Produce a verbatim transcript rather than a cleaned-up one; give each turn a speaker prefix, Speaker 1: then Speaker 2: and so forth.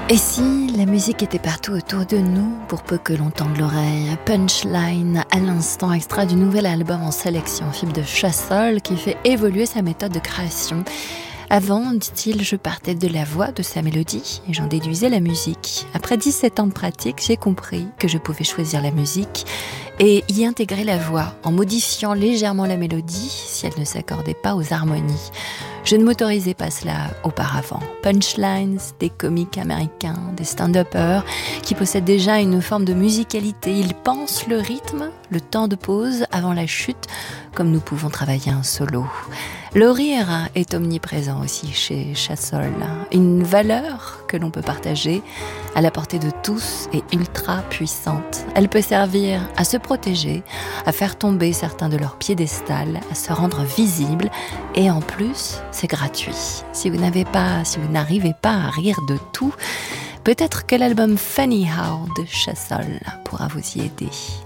Speaker 1: Et si la musique était partout autour de nous, pour peu que l'on tende l'oreille? Punchline, à l'instant, extrait du nouvel album en sélection, Fibre de Chassol, qui fait évoluer sa méthode de création. Avant, dit-il, je partais de la voix, de sa mélodie, et j'en déduisais la musique. Après dix-sept ans de pratique, j'ai compris que je pouvais choisir la musique et y intégrer la voix, en modifiant légèrement la mélodie si elle ne s'accordait pas aux harmonies. Je ne m'autorisais pas cela auparavant. Punchlines, des comiques américains, des stand-uppers qui possèdent déjà une forme de musicalité. Ils pensent le rythme, le temps de pause avant la chute, comme nous pouvons travailler un solo. Le rire est omniprésent aussi chez Chassol. Une valeur que l'on peut partager à la portée de tous et ultra puissante. Elle peut servir à se protéger, à faire tomber certains de leur piédestal, à se rendre visible et en plus, c'est gratuit. Si vous n'avez pas, si vous n'arrivez pas à rire de tout, peut-être que l'album Funny How de Chassol pourra vous y aider.